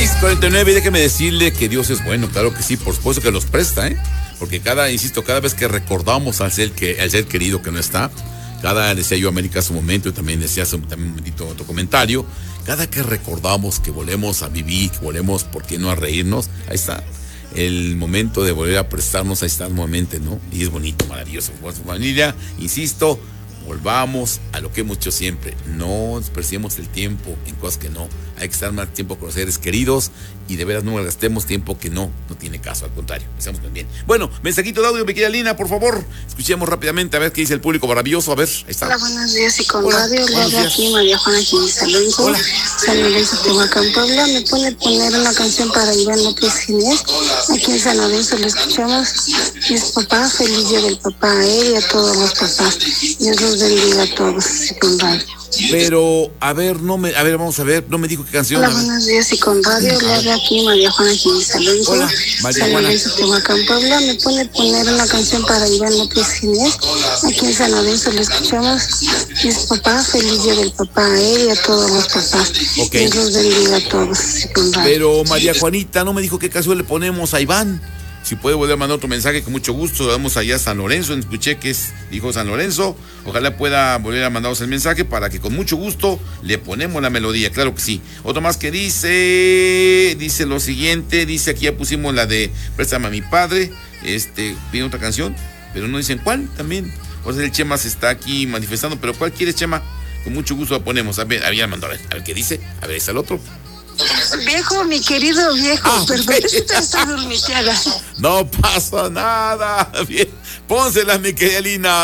6:49, déjeme decirle que Dios es bueno, claro que sí, por supuesto que los presta, porque cada vez que recordamos al ser querido que no está, decía yo América hace un momento, y también decía hace un momentito otro comentario, cada que recordamos que volvemos a vivir, que volvemos, ¿por qué no a reírnos? Ahí está el momento de volver a prestarnos, ahí está nuevamente, ¿no? Y es bonito, maravilloso, con su familia, insisto, volvamos a lo que hemos hecho siempre, no desperdiciemos el tiempo en cosas que no, hay que estar más tiempo con los seres queridos y de veras no gastemos tiempo que no tiene caso, al contrario, estamos muy bien. Bueno, mensajito de audio, mi querida Lina, por favor, escuchemos rápidamente a ver qué dice el público maravilloso, a ver, ahí está. Hola, buenos días y con radio, le habla aquí María Juana Jiménez Alonso, San Lorenzo, Tehuacán, Puebla. Me puede poner una canción para Iván López Ginés, aquí en San Lorenzo lo escuchamos, y es papá, feliz día del papá a él y a todos los papás, Dios los bendiga a todos y con radio. Pero, vamos a ver, no me dijo qué canción. Hola, buenos días y con radio, le habla aquí María Juana Jiménez Alonso, San Lorenzo, Tehuacán, Puebla. Me puede poner una canción para Iván López Ginés, aquí en San Lorenzo lo escuchamos, y es papá, feliz día del papá a él y a todos los papás, Dios los bendiga a todos y con radio. Pero María Juanita no me dijo qué canción le ponemos a Iván. Si puede volver a mandar otro mensaje, con mucho gusto. Vamos allá a San Lorenzo, escuché que dijo San Lorenzo. Ojalá pueda volver a mandarnos el mensaje para que con mucho gusto le ponemos la melodía, claro que sí. Otro más que dice lo siguiente, dice aquí ya pusimos la de Préstame a mi padre, pide otra canción, pero no dicen cuál también. O sea, el Chema se está aquí manifestando, pero ¿cuál quieres, Chema? Con mucho gusto la ponemos. A ver, había mandado, a ver qué dice, a ver, está el otro. Viejo, mi querido viejo, perdón, estoy dormiteada. No pasa nada. Bien, pónsela, mi querida Lina,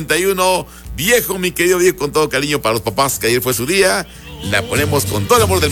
6:51. Viejo, mi querido viejo, con todo cariño para los papás, que ayer fue su día. La ponemos con todo el amor del mundo.